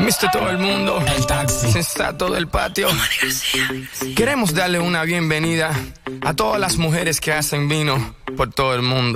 Viste todo el mundo, El taxi, sensato del patio. Queremos darle una bienvenida a todas las mujeres que hacen vino por todo el mundo.